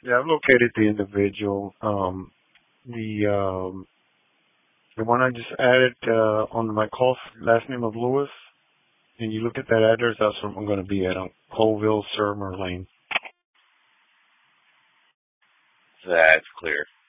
Yeah, I've located the individual. The the one I just added on my call, last name of Lewis, and you look at that address, that's where I'm going to be at, on Colville, Surmer Lane. That's clear.